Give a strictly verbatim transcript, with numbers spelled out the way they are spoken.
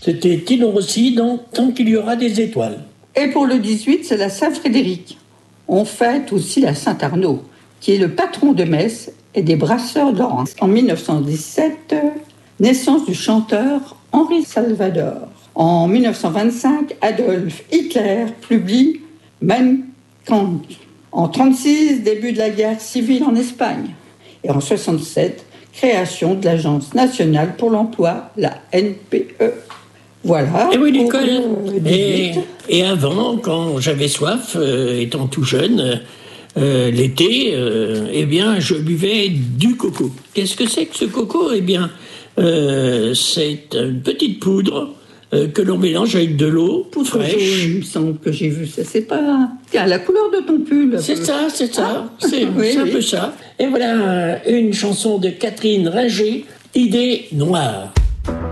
C'était Tino Rossi dans Tant qu'il y aura des étoiles. Et pour le dix-huit, c'est la Saint-Frédéric. On fête aussi la Saint-Arnaud, qui est le patron de Metz et des brasseurs d'Oran. En dix-neuf cent dix-sept, naissance du chanteur Henri Salvador. En dix-neuf cent vingt-cinq, Adolf Hitler publie Mein Kampf. En trente-six, début de la guerre civile en Espagne. Et en soixante-sept, création de l'Agence nationale pour l'emploi, la N P E. Voilà. Et oui, Nicole. Et, et avant, quand j'avais soif, euh, étant tout jeune, euh, l'été, euh, eh bien, je buvais du coco. Qu'est-ce que c'est que ce coco ? Eh bien, euh, c'est une petite poudre euh, que l'on mélange avec de l'eau Poudre fraîche. jaune, il me semble que j'ai vu ça. C'est pas... Tiens, la couleur de ton pull. C'est ça, c'est ça. Ah. C'est, oui, c'est un oui. peu ça. Et voilà une chanson de Catherine Ringer, Idée noire.